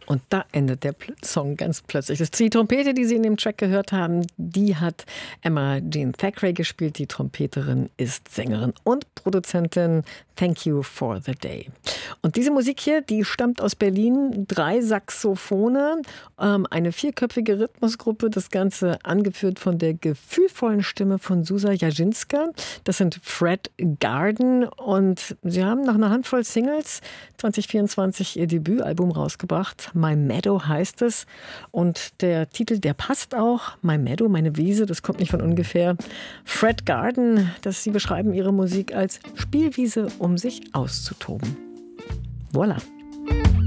Und da endet der Song ganz plötzlich. Das ist die Trompete, die Sie in dem Track gehört haben, die hat Emma Jean Thackeray gespielt. Die Trompeterin ist Sängerin und Produzentin. Thank You for the Day. Und diese Musik hier, die stammt aus Berlin. 3 Saxophone, eine 4-köpfige Rhythmusgruppe. Das Ganze angeführt von der gefühlvollen Stimme von Susa Jasinska. Das sind Fred Garden. Und sie haben nach einer Handvoll Singles 2024 ihr Debütalbum rausgebracht. My Meadow heißt es. Und der Titel, der passt auch. My Meadow, meine Wiese, das kommt nicht von ungefähr. Fred Garden, sie beschreiben ihre Musik als Spielwiese, um sich auszutoben. Voilà.